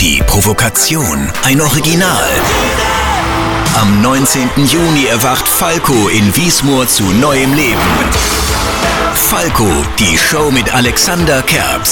Die Provokation, ein Original. Am 19. Juni erwacht Falco in Wiesmoor zu neuem Leben. Falco, die Show mit Alexander Kerbs.